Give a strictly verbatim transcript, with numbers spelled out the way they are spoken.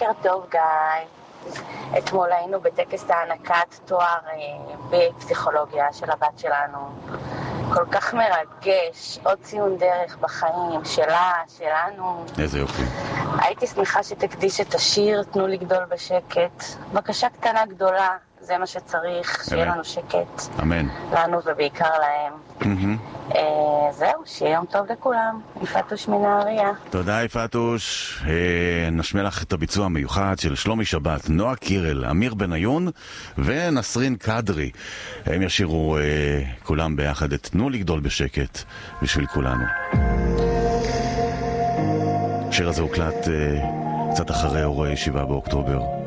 בוקר טוב גיא. אתמול היינו בטקס הענקת תואר בפסיכולוגיה של הבת שלנו. כל כך מרגש, עוד ציון דרך בחיים, שלה, שלנו. איזה יופי. הייתי שמחה שתקדיש את השיר, תנו לי גדול בשקט. בקשה קטנה גדולה, זה מה שצריך, שיהיה לנו שקט. אמן. לנו ובעיקר להם. Mm-hmm. אה, זהו, שיהיה יום טוב לכולם. יפתוש מנהריה. תודה יפתוש. אה, נשמע לך את הביצוע המיוחד של שלומי שבת, נועה קירל, אמיר בניון ונסרין קדרי. הם ישירו אה, כולם ביחד את תנו לי גדול בשקט בשביל כולנו. השיר הזה הוקלט אה, קצת אחרי אירועי שבעה באוקטובר.